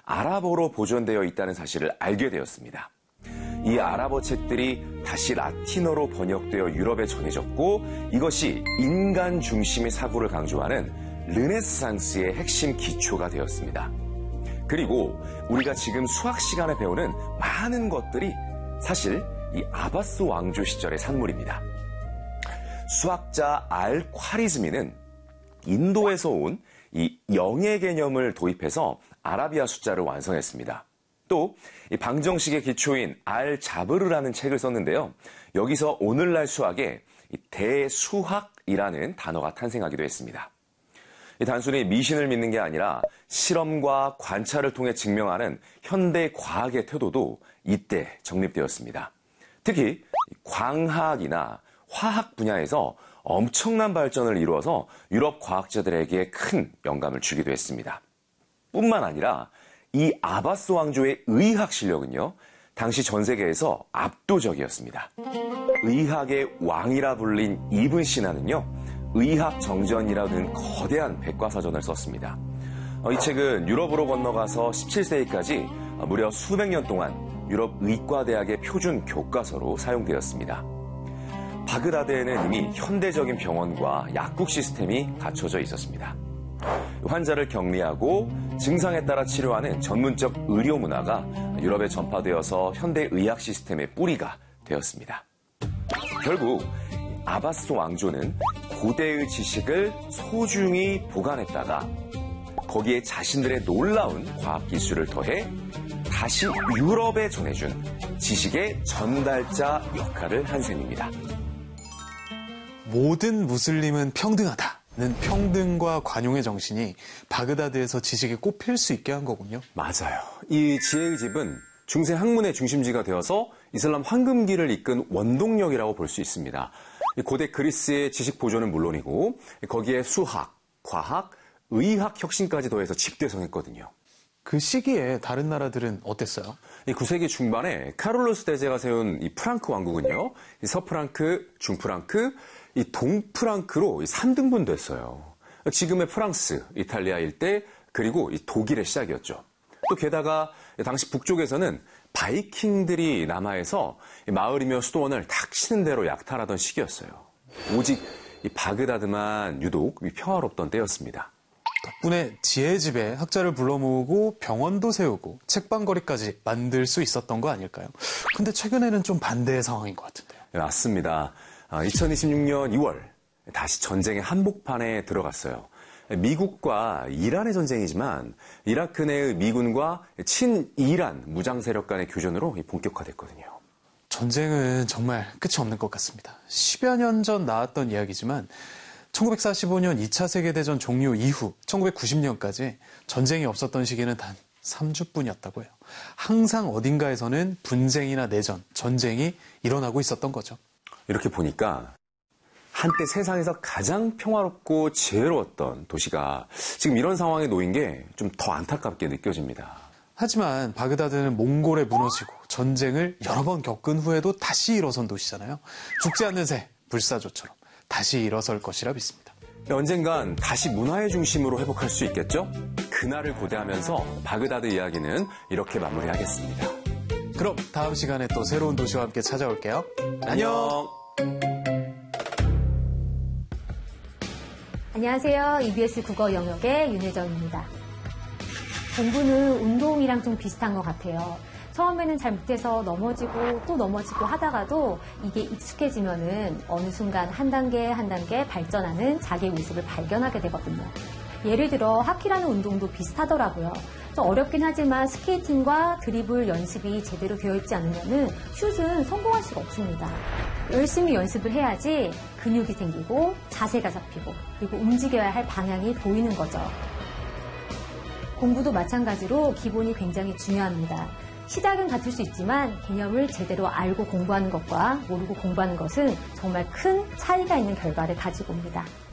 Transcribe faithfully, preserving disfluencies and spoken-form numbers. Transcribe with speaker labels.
Speaker 1: 아랍어로 보존되어 있다는 사실을 알게 되었습니다. 이 아랍어 책들이 다시 라틴어로 번역되어 유럽에 전해졌고 이것이 인간 중심의 사고를 강조하는 르네상스의 핵심 기초가 되었습니다. 그리고 우리가 지금 수학 시간에 배우는 많은 것들이 사실 이 아바스 왕조 시절의 산물입니다. 수학자 알 콰리즈미는 인도에서 온 이 영의 개념을 도입해서 아라비아 숫자를 완성했습니다. 또 이 방정식의 기초인 알 자브르라는 책을 썼는데요. 여기서 오늘날 수학에 이 대수학이라는 단어가 탄생하기도 했습니다. 이 단순히 미신을 믿는 게 아니라 실험과 관찰을 통해 증명하는 현대 과학의 태도도 이때 정립되었습니다. 특히 광학이나 화학 분야에서 엄청난 발전을 이루어서 유럽 과학자들에게 큰 영감을 주기도 했습니다. 뿐만 아니라 이 아바스 왕조의 의학 실력은요, 당시 전 세계에서 압도적이었습니다. 의학의 왕이라 불린 이븐 시나는요, 의학 정전이라는 거대한 백과사전을 썼습니다. 이 책은 유럽으로 건너가서 십칠 세기까지 무려 수백 년 동안 유럽 의과대학의 표준 교과서로 사용되었습니다. 바그다드에는 이미 현대적인 병원과 약국 시스템이 갖춰져 있었습니다. 환자를 격리하고 증상에 따라 치료하는 전문적 의료 문화가 유럽에 전파되어서 현대 의학 시스템의 뿌리가 되었습니다. 결국 아바스 왕조는 고대의 지식을 소중히 보관했다가 거기에 자신들의 놀라운 과학 기술을 더해 다시 유럽에 전해준 지식의 전달자 역할을 한 셈입니다.
Speaker 2: 모든 무슬림은 평등하다는 평등과 관용의 정신이 바그다드에서 지식에 꼽힐 수 있게 한 거군요.
Speaker 3: 맞아요. 이 지혜의 집은 중세 학문의 중심지가 되어서 이슬람 황금기를 이끈 원동력이라고 볼 수 있습니다. 고대 그리스의 지식 보존은 물론이고 거기에 수학, 과학, 의학 혁신까지 더해서 집대성했거든요.
Speaker 2: 그 시기에 다른 나라들은 어땠어요?
Speaker 3: 이 구 세기 중반에 카롤루스 대제가 세운 이 프랑크 왕국은요, 이 서프랑크, 중프랑크, 이 동프랑크로 삼 등분 됐어요. 지금의 프랑스, 이탈리아 일대, 그리고 이 독일의 시작이었죠. 또 게다가 당시 북쪽에서는 바이킹들이 남하해서 마을이며 수도원을 닥치는 대로 약탈하던 시기였어요. 오직 이 바그다드만 유독 평화롭던 때였습니다.
Speaker 2: 덕분에 지혜의 집에 학자를 불러 모으고 병원도 세우고 책방거리까지 만들 수 있었던 거 아닐까요? 근데 최근에는 좀 반대의 상황인 것 같은데요.
Speaker 3: 네, 맞습니다. 이천이십육 년 이월 다시 전쟁의 한복판에 들어갔어요. 미국과 이란의 전쟁이지만 이라크 내의 미군과 친이란 무장 세력 간의 교전으로 본격화됐거든요.
Speaker 2: 전쟁은 정말 끝이 없는 것 같습니다. 십여 년 전 나왔던 이야기지만 천구백사십오 년 이 차 세계대전 종료 이후 천구백구십 년까지 전쟁이 없었던 시기는 단 삼 주뿐이었다고 해요. 항상 어딘가에서는 분쟁이나 내전, 전쟁이 일어나고 있었던 거죠.
Speaker 3: 이렇게 보니까 한때 세상에서 가장 평화롭고 지혜로웠던 도시가 지금 이런 상황에 놓인 게 좀 더 안타깝게 느껴집니다.
Speaker 2: 하지만 바그다드는 몽골에 무너지고 전쟁을 여러 번 겪은 후에도 다시 일어선 도시잖아요. 죽지 않는 새, 불사조처럼 다시 일어설 것이라 믿습니다.
Speaker 3: 언젠간 다시 문화의 중심으로 회복할 수 있겠죠? 그날을 고대하면서 바그다드 이야기는 이렇게 마무리하겠습니다.
Speaker 2: 그럼 다음 시간에 또 새로운 도시와 함께 찾아올게요. 안녕!
Speaker 4: 안녕하세요. 이비에스 국어 영역의 윤혜정입니다. 공부는 운동이랑 좀 비슷한 것 같아요. 처음에는 잘 못해서 넘어지고 또 넘어지고 하다가도 이게 익숙해지면은 어느 순간 한 단계 한 단계 발전하는 자기의 모습을 발견하게 되거든요. 예를 들어 하키라는 운동도 비슷하더라고요. 좀 어렵긴 하지만 스케이팅과 드리블 연습이 제대로 되어 있지 않으면은 슛은 성공할 수가 없습니다. 열심히 연습을 해야지 근육이 생기고 자세가 잡히고 그리고 움직여야 할 방향이 보이는 거죠. 공부도 마찬가지로 기본이 굉장히 중요합니다. 시작은 같을 수 있지만 개념을 제대로 알고 공부하는 것과 모르고 공부하는 것은 정말 큰 차이가 있는 결과를 가지고 옵니다.